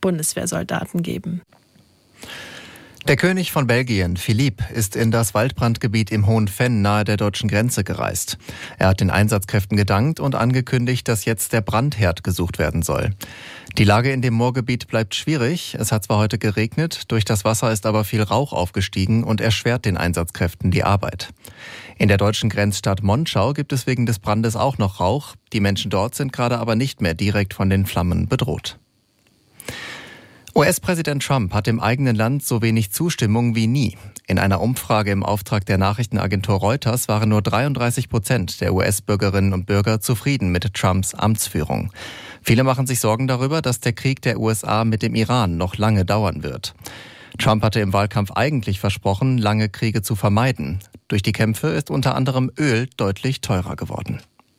Bundeswehrsoldaten geben. Der König von Belgien, Philippe, ist in das Waldbrandgebiet im Hohen Venn nahe der deutschen Grenze gereist. Er hat den Einsatzkräften gedankt und angekündigt, dass jetzt der Brandherd gesucht werden soll. Die Lage in dem Moorgebiet bleibt schwierig. Es hat zwar heute geregnet, durch das Wasser ist aber viel Rauch aufgestiegen und erschwert den Einsatzkräften die Arbeit. In der deutschen Grenzstadt Monschau gibt es wegen des Brandes auch noch Rauch. Die Menschen dort sind gerade aber nicht mehr direkt von den Flammen bedroht. US-Präsident Trump hat im eigenen Land so wenig Zustimmung wie nie. In einer Umfrage im Auftrag der Nachrichtenagentur Reuters waren nur 33% der US-Bürgerinnen und Bürger zufrieden mit Trumps Amtsführung. Viele machen sich Sorgen darüber, dass der Krieg der USA mit dem Iran noch lange dauern wird. Trump hatte im Wahlkampf eigentlich versprochen, lange Kriege zu vermeiden. Durch die Kämpfe ist unter anderem Öl deutlich teurer geworden.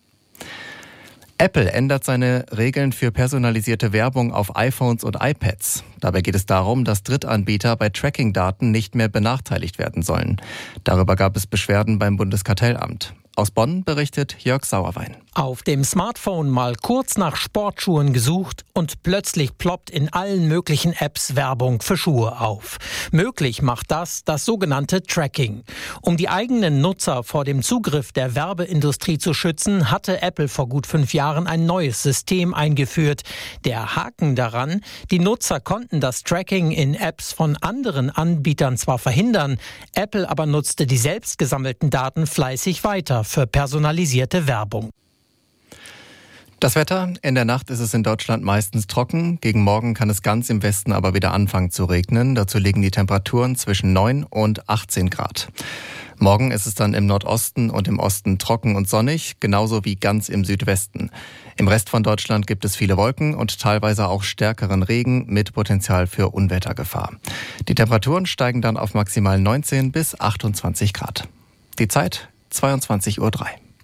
Apple ändert seine Regeln für personalisierte Werbung auf iPhones und iPads. Dabei geht es darum, dass Drittanbieter bei Tracking-Daten nicht mehr benachteiligt werden sollen. Darüber gab es Beschwerden beim Bundeskartellamt. Aus Bonn berichtet Jörg Sauerwein. Auf dem Smartphone mal kurz nach Sportschuhen gesucht und plötzlich ploppt in allen möglichen Apps Werbung für Schuhe auf. Möglich macht das sogenannte Tracking. Um die eigenen Nutzer vor dem Zugriff der Werbeindustrie zu schützen, hatte Apple vor gut 5 Jahren ein neues System eingeführt. Der Haken daran: Die Nutzer konnten das Tracking in Apps von anderen Anbietern zwar verhindern, Apple aber nutzte die selbst gesammelten Daten fleißig weiter für personalisierte Werbung. Das Wetter: In der Nacht ist es in Deutschland meistens trocken. Gegen Morgen kann es ganz im Westen aber wieder anfangen zu regnen. Dazu liegen die Temperaturen zwischen 9 und 18 Grad. Morgen ist es dann im Nordosten und im Osten trocken und sonnig, genauso wie ganz im Südwesten. Im Rest von Deutschland gibt es viele Wolken und teilweise auch stärkeren Regen mit Potenzial für Unwettergefahr. Die Temperaturen steigen dann auf maximal 19 bis 28 Grad. Die Zeit 22:03 Uhr.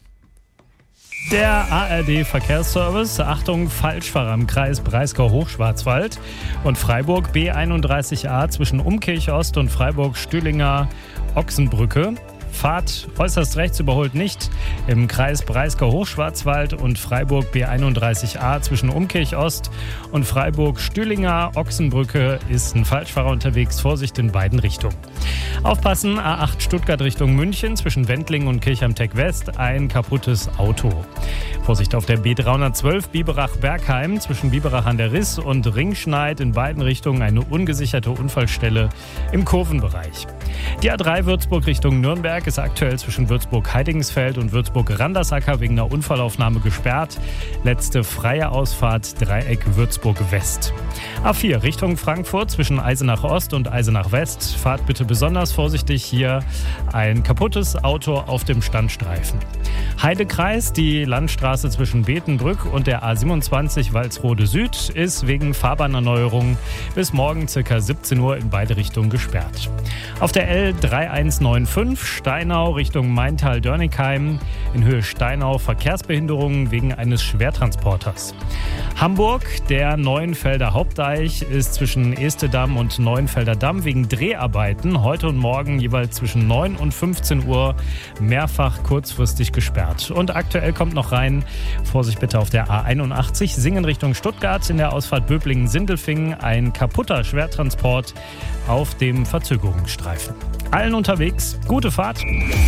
Der ARD-Verkehrsservice. Achtung, Falschfahrer im Kreis Breisgau-Hochschwarzwald und Freiburg B31a zwischen Umkirch-Ost und Freiburg-Stühlinger-Ochsenbrücke. Fahrt äußerst rechts, überholt nicht. Im Kreis Breisgau-Hochschwarzwald und Freiburg B31a zwischen Umkirch-Ost und Freiburg-Stühlinger-Ochsenbrücke ist ein Falschfahrer unterwegs. Vorsicht in beiden Richtungen. Aufpassen, A8 Stuttgart Richtung München zwischen Wendling und Kirchheim-Tech West ein kaputtes Auto. Vorsicht auf der B312 Biberach-Bergheim zwischen Biberach an der Riss und Ringschneid in beiden Richtungen eine ungesicherte Unfallstelle im Kurvenbereich. Die A3 Würzburg Richtung Nürnberg ist aktuell zwischen Würzburg-Heidigensfeld und Würzburg-Randersacker wegen einer Unfallaufnahme gesperrt. Letzte freie Ausfahrt Dreieck Würzburg-West. A4 Richtung Frankfurt zwischen Eisenach Ost und Eisenach West. Fahrt bitte besonders vorsichtig, hier ein kaputtes Auto auf dem Standstreifen. Heidekreis, die Landstraße zwischen Betenbrück und der A27 Walsrode Süd ist wegen Fahrbahnerneuerung bis morgen ca. 17 Uhr in beide Richtungen gesperrt. Auf der L3195 Steinau Richtung Maintal-Dörnigheim in Höhe Steinau Verkehrsbehinderungen wegen eines Schwertransporters. Hamburg, der Neuenfelder Hauptdeich ist zwischen Estedamm und Neuenfelder Damm wegen Dreharbeiten heute und morgen jeweils zwischen 9 und 15 Uhr mehrfach kurzfristig gesperrt. Und aktuell kommt noch rein, Vorsicht bitte auf der A81 Singen Richtung Stuttgart in der Ausfahrt Böblingen-Sindelfingen ein kaputter Schwertransport auf dem Verzögerungsstreifen. Allen unterwegs, gute Fahrt.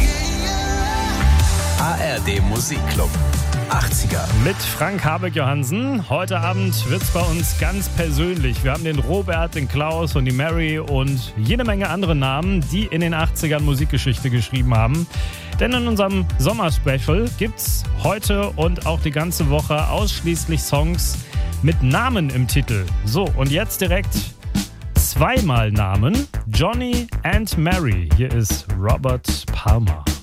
ARD Musikclub 80er. Mit Frank Habeck-Johansen. Heute Abend wird's bei uns ganz persönlich. Wir haben den Robert, den Klaus und die Mary und jede Menge andere Namen, die in den 80ern Musikgeschichte geschrieben haben. Denn in unserem Sommerspecial gibt's heute und auch die ganze Woche ausschließlich Songs mit Namen im Titel. So, und jetzt direkt zweimal Namen. Johnny and Mary. Hier ist Robert Palmer.